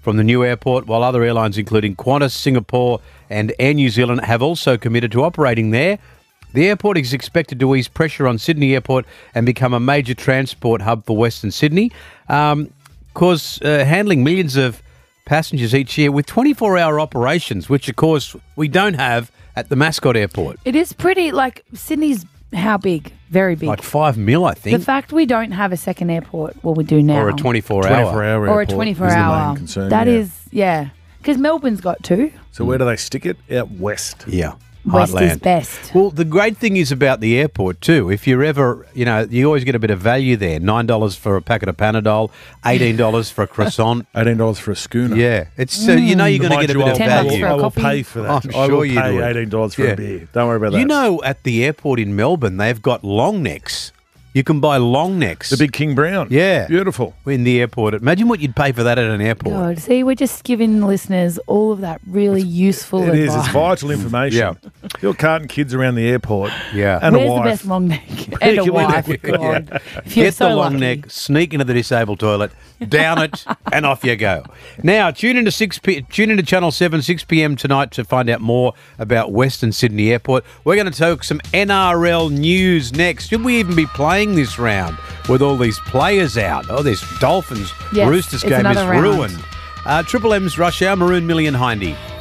from the new airport, while other airlines, including Qantas, Singapore and Air New Zealand, have also committed to operating there. The airport is expected to ease pressure on Sydney Airport and become a major transport hub for Western Sydney, handling millions of passengers each year with 24-hour operations, which, of course, we don't have at the Mascot Airport. It is pretty, Sydney's how big? Very big. Like 5 mil, I think. The fact we don't have a second airport, well, we do now. Or a 24-hour. 24-hour Or a airport 24-hour. is the main concern, That yeah. is, yeah. Because Melbourne's got two. So where do they stick it? Out west. Yeah. West is Heartland. best. Well, the great thing is about the airport too. If you're ever, you always get a bit of value there. $9 for a packet of Panadol, $18 for a croissant. $18 for a schooner. Yeah, it's you're going to get a bit of $10 value. for a I will coffee. pay for that. I'm I will sure you pay would. $18 for Yeah. a beer. Don't worry about that. You know, at the airport in Melbourne, they've got long necks. You can buy long necks. the big King Brown. Yeah. Beautiful. In the airport. Imagine what you'd pay for that at an airport. God, see, we're just giving listeners all of that really useful It advice. is. It's vital information. Yeah. You're carting kids around the airport. Yeah. And Where's a the wife. best long neck? And a wife. God. If you're Get so the long lucky. neck, sneak into the disabled toilet, down it, and off you go. Now, tune into Channel 7, 6 p.m. tonight to find out more about Western Sydney Airport. We're going to talk some NRL news next. Should we even be playing this round with all these players out? Oh, this Dolphins Yes, Roosters it's game is another round. ruined. Triple M's Rush Hour, Maroon Millie and Hindy.